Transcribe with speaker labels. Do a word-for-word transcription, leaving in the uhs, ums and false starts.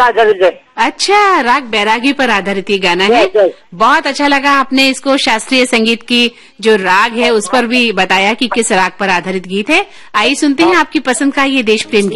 Speaker 1: आधारित है।
Speaker 2: अच्छा, राग बैरागी पर आधारित ये गाना है।
Speaker 1: yes, yes.
Speaker 2: बहुत अच्छा लगा आपने इसको शास्त्रीय संगीत की जो राग है उस पर भी बताया कि किस राग पर आधारित गीत है। आइए सुनते हैं आपकी पसंद का ये देश प्रेम गीत।